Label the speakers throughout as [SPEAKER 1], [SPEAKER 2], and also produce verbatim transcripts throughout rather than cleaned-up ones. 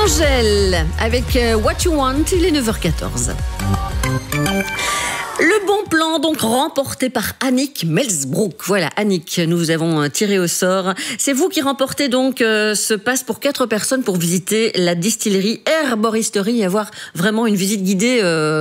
[SPEAKER 1] Angèle avec What You Want, il est neuf heures quatorze. Le bon plan, donc, remporté par Annick Melsbrook. Voilà, Annick, nous vous avons tiré au sort. C'est vous qui remportez donc euh, ce passe pour quatre personnes pour visiter la distillerie Herboristerie et avoir vraiment une visite guidée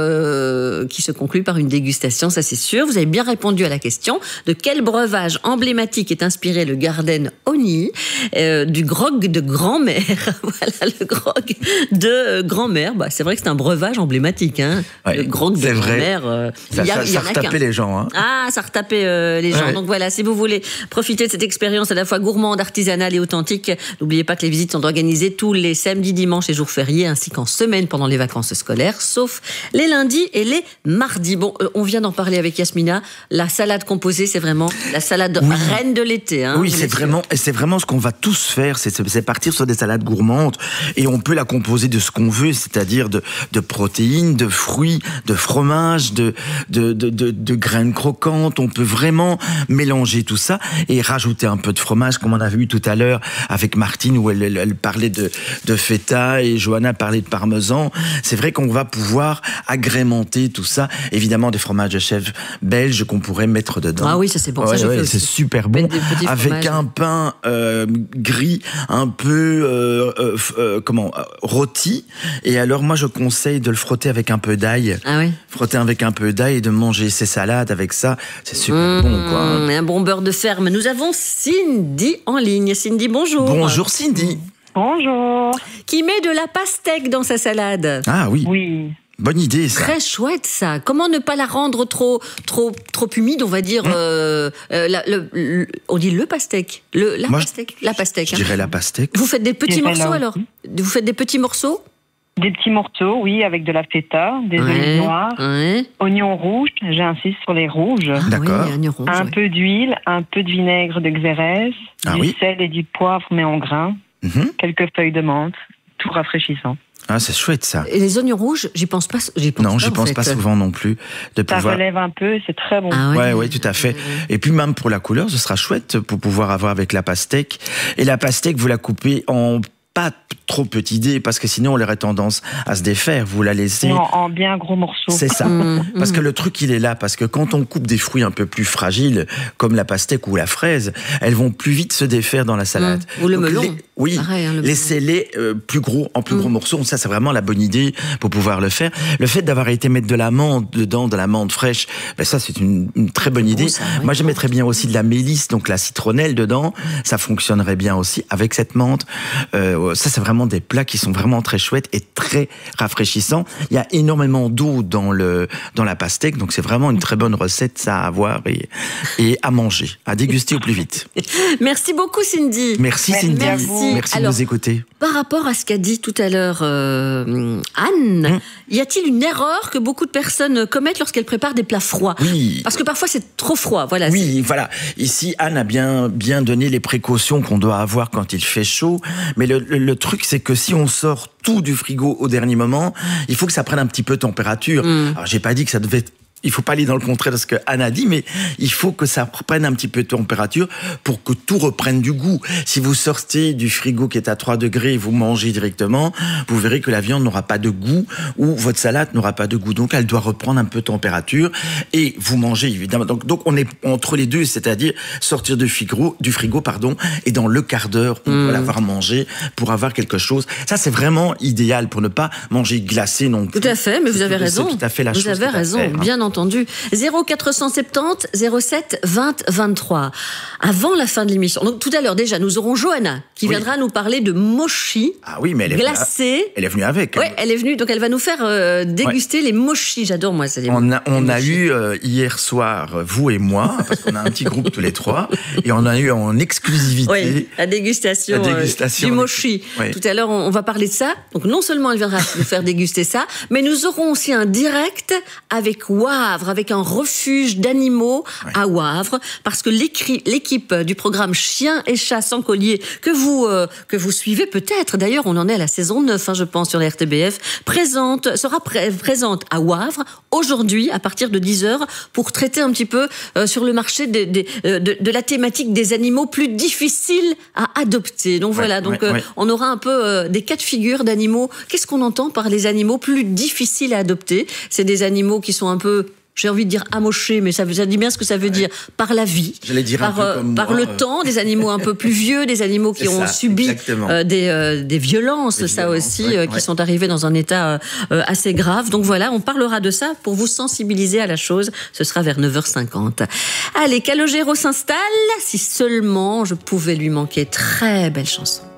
[SPEAKER 1] euh, qui se conclut par une dégustation, ça c'est sûr. Vous avez bien répondu à la question. De quel breuvage emblématique est inspiré le Garden Honey euh, du grog de grand-mère. Voilà, le grog de grand-mère. Bah, c'est vrai que c'est un breuvage emblématique, hein.
[SPEAKER 2] Ouais,
[SPEAKER 1] le grog de grand-mère. Euh,
[SPEAKER 2] Ça,
[SPEAKER 1] il y a,
[SPEAKER 2] ça,
[SPEAKER 1] il y
[SPEAKER 2] ça
[SPEAKER 1] en a
[SPEAKER 2] retapait
[SPEAKER 1] qu'un.
[SPEAKER 2] les gens. Hein.
[SPEAKER 1] Ah, ça retapait euh, les gens.
[SPEAKER 2] Ouais.
[SPEAKER 1] Donc voilà, si vous voulez profiter de cette expérience à la fois gourmande, artisanale et authentique, n'oubliez pas que les visites sont organisées tous les samedis, dimanches et jours fériés, ainsi qu'en semaine pendant les vacances scolaires, sauf les lundis et les mardis. Bon, euh, on vient d'en parler avec Yasmina. La salade composée, c'est vraiment la salade
[SPEAKER 2] Oui.
[SPEAKER 1] reine de l'été. Hein,
[SPEAKER 2] Oui, c'est vraiment, et c'est vraiment ce qu'on va tous faire, c'est, c'est partir sur des salades gourmandes, et on peut la composer de ce qu'on veut, c'est-à-dire de, de protéines, de fruits, de fromage, de, de, de, de, de graines croquantes. On peut vraiment mélanger tout ça et rajouter un peu de fromage, comme on a vu tout à l'heure avec Martine, où elle, elle, elle parlait de, de feta et Johanna parlait de parmesan. C'est vrai qu'on va pouvoir agrémenter tout ça. Évidemment, des fromages de chèvre belges qu'on pourrait mettre dedans.
[SPEAKER 1] Ah oui, ça c'est bon.
[SPEAKER 2] Ouais,
[SPEAKER 1] ça,
[SPEAKER 2] ouais,
[SPEAKER 1] fait
[SPEAKER 2] c'est
[SPEAKER 1] aussi.
[SPEAKER 2] super bon.
[SPEAKER 1] Des petits
[SPEAKER 2] Avec
[SPEAKER 1] fromages.
[SPEAKER 2] un pain euh, gris, un peu euh, euh, euh, comment euh, rôti. Et alors, moi, je conseille de le frotter avec un peu d'ail.
[SPEAKER 1] Ah oui.
[SPEAKER 2] Frotter avec un peu d'ail et de manger ses salades avec ça, c'est super
[SPEAKER 1] Mmh,
[SPEAKER 2] bon, quoi.
[SPEAKER 1] Un bon beurre de ferme. Nous avons Cindy en ligne. Cindy, bonjour.
[SPEAKER 2] Bonjour Cindy.
[SPEAKER 3] Bonjour.
[SPEAKER 1] Qui met de la pastèque dans sa salade.
[SPEAKER 2] Ah oui,
[SPEAKER 3] Oui.
[SPEAKER 2] bonne idée ça.
[SPEAKER 1] Très chouette ça. Comment ne pas la rendre trop trop trop humide, on va dire.
[SPEAKER 2] Mmh.
[SPEAKER 1] euh, euh, la- le- le- on dit le pastèque. Le la
[SPEAKER 2] Moi, je-
[SPEAKER 1] pastèque. La pastèque.
[SPEAKER 2] Je
[SPEAKER 1] hein.
[SPEAKER 2] dirais la pastèque.
[SPEAKER 1] Vous faites des petits
[SPEAKER 3] Et ben
[SPEAKER 1] morceaux
[SPEAKER 3] là
[SPEAKER 1] alors.
[SPEAKER 3] aussi.
[SPEAKER 1] Vous faites des petits morceaux.
[SPEAKER 3] Des petits morceaux, oui, avec de la feta, des olives noires,
[SPEAKER 1] Ouais.
[SPEAKER 3] oignons rouges, j'insiste sur les rouges,
[SPEAKER 1] Ah
[SPEAKER 2] D'accord.
[SPEAKER 1] oui, oignon rouge,
[SPEAKER 3] un
[SPEAKER 1] ouais.
[SPEAKER 3] peu d'huile, un peu de vinaigre de Xérès,
[SPEAKER 2] Ah
[SPEAKER 3] du
[SPEAKER 2] oui.
[SPEAKER 3] sel et du poivre mais en grains,
[SPEAKER 2] Mhm.
[SPEAKER 3] quelques feuilles de menthe, tout rafraîchissant.
[SPEAKER 2] Ah, c'est chouette ça.
[SPEAKER 1] Et les oignons rouges, j'y pense pas. J'y pense
[SPEAKER 2] Non,
[SPEAKER 1] pas,
[SPEAKER 2] j'y
[SPEAKER 1] en
[SPEAKER 2] pense
[SPEAKER 1] fait.
[SPEAKER 2] pas souvent non plus de
[SPEAKER 3] Ça
[SPEAKER 2] pouvoir.
[SPEAKER 3] relève un peu, c'est très bon.
[SPEAKER 1] Ah
[SPEAKER 2] Ouais, ouais, tout à fait. Et puis même pour la couleur, ce sera chouette pour pouvoir avoir avec la pastèque. Et la pastèque, vous la coupez en pas trop petits dés, parce que sinon, on aurait tendance à se défaire. Vous la laissez.
[SPEAKER 3] Non, en bien gros morceaux.
[SPEAKER 2] C'est ça.
[SPEAKER 1] Mmh,
[SPEAKER 2] Parce
[SPEAKER 1] mmh.
[SPEAKER 2] que le truc, il est là. Parce que quand on coupe des fruits un peu plus fragiles, comme la pastèque ou la fraise, elles vont plus vite se défaire dans la salade.
[SPEAKER 1] Mmh. Ou le
[SPEAKER 2] Donc,
[SPEAKER 1] melon.
[SPEAKER 2] les- oui,
[SPEAKER 1] Pareil, hein, le
[SPEAKER 2] laissez-les euh, plus gros, en plus
[SPEAKER 1] Mmh.
[SPEAKER 2] gros morceaux. Ça, c'est vraiment la bonne idée pour pouvoir le faire. Le fait d'avoir été mettre de l'amande dedans, de l'amande fraîche, ben ça, c'est une, une très bonne
[SPEAKER 1] C'est
[SPEAKER 2] idée.
[SPEAKER 1] bon, ça, ouais.
[SPEAKER 2] Moi, je mettrais bien aussi de la mélisse, donc la citronnelle dedans. Ça fonctionnerait bien aussi avec cette menthe. Euh, ça, c'est vraiment des plats qui sont vraiment très chouettes et très rafraîchissants. Il y a énormément d'eau dans le dans la pastèque, donc c'est vraiment une très bonne recette, ça à avoir et, et à manger, à déguster au plus vite.
[SPEAKER 1] Merci beaucoup, Cindy.
[SPEAKER 2] Merci
[SPEAKER 3] Merci
[SPEAKER 2] Cindy.
[SPEAKER 3] à vous.
[SPEAKER 2] Merci
[SPEAKER 1] Alors,
[SPEAKER 2] de nous écouter.
[SPEAKER 1] Par rapport à ce qu'a dit tout à l'heure euh, Anne,
[SPEAKER 2] Hum.
[SPEAKER 1] y a-t-il une erreur que beaucoup de personnes commettent lorsqu'elles préparent des plats froids?
[SPEAKER 2] Oui.
[SPEAKER 1] Parce que parfois c'est trop froid. Voilà.
[SPEAKER 2] Oui, voilà. Ici, Anne a bien, bien donné les précautions qu'on doit avoir quand il fait chaud. Mais le, le, le truc, c'est que si on sort tout du frigo au dernier moment, il faut que ça prenne un petit peu de température.
[SPEAKER 1] Mm.
[SPEAKER 2] Alors, j'ai pas dit que ça devait être... Il faut pas aller dans le contraire de ce que Anne a dit, mais il faut que ça prenne un petit peu de température pour que tout reprenne du goût. Si vous sortez du frigo qui est à trois degrés et vous mangez directement, vous verrez que la viande n'aura pas de goût ou votre salade n'aura pas de goût. Donc, elle doit reprendre un peu de température et vous mangez évidemment. Donc, donc on est entre les deux, c'est-à-dire sortir du frigo, du frigo, pardon, et dans le quart d'heure, on
[SPEAKER 1] Mm.
[SPEAKER 2] doit l'avoir mangé pour avoir quelque chose. Ça, c'est vraiment idéal pour ne pas manger glacé non plus.
[SPEAKER 1] Tout à fait, mais vous
[SPEAKER 2] C'est
[SPEAKER 1] avez
[SPEAKER 2] tout-
[SPEAKER 1] raison.
[SPEAKER 2] C'est tout à fait la
[SPEAKER 1] vous
[SPEAKER 2] chose.
[SPEAKER 1] avez
[SPEAKER 2] qu'il faut
[SPEAKER 1] raison,
[SPEAKER 2] faire, hein.
[SPEAKER 1] bien entendu. zéro quatre cent soixante-dix, zéro sept, vingt, vingt-trois. Avant la fin de l'émission. Donc tout à l'heure déjà, nous aurons Johanna qui
[SPEAKER 2] Oui.
[SPEAKER 1] viendra nous parler de mochi
[SPEAKER 2] Ah oui, mais elle est venue,
[SPEAKER 1] glacé.
[SPEAKER 2] elle est venue avec.
[SPEAKER 1] Ouais, elle est venue, donc elle va nous faire euh, déguster les mochis. J'adore moi ça. les-
[SPEAKER 2] On a, on
[SPEAKER 1] les
[SPEAKER 2] a
[SPEAKER 1] mochis.
[SPEAKER 2] eu euh, hier soir, vous et moi, parce qu'on a un petit groupe tous les trois, et on a eu en exclusivité.
[SPEAKER 1] Oui, la dégustation,
[SPEAKER 2] La dégustation
[SPEAKER 1] euh, du
[SPEAKER 2] avec-
[SPEAKER 1] mochi.
[SPEAKER 2] Oui.
[SPEAKER 1] Tout à l'heure, on, on va parler de ça. Donc, non seulement elle viendra nous faire déguster ça, mais nous aurons aussi un direct avec Juan Wavre, avec un refuge d'animaux
[SPEAKER 2] Ouais.
[SPEAKER 1] à Wavre, parce que l'équipe du programme Chiens et Chats sans collier, que vous, euh, que vous suivez peut-être, d'ailleurs on en est à la saison neuf, hein, je pense, sur la R T B F, présente, sera pré présente à Wavre, aujourd'hui, à partir de dix heures, pour traiter un petit peu euh, sur le marché des, des, euh, de, de la thématique des animaux plus difficiles à adopter. Donc ouais, voilà, donc ouais, euh, ouais. on aura un peu euh, des cas de figure d'animaux. Qu'est-ce qu'on entend par les animaux plus difficiles à adopter? C'est des animaux qui sont un peu, j'ai envie de dire amochés, mais ça, ça dit bien ce que ça veut ouais. dire, par la vie,
[SPEAKER 2] J'allais dire
[SPEAKER 1] par,
[SPEAKER 2] un peu comme
[SPEAKER 1] par
[SPEAKER 2] moi,
[SPEAKER 1] le
[SPEAKER 2] euh...
[SPEAKER 1] temps, des animaux un peu plus vieux, des animaux qui ont ça, subi euh, des, euh, des violences, des ça violences, aussi, ouais, euh, qui ouais. sont arrivés dans un état euh, assez grave. Donc voilà, on parlera de ça pour vous sensibiliser à la chose. Ce sera vers neuf heures cinquante. Allez, Calogero s'installe. Si seulement je pouvais lui manquer. Très belle chanson.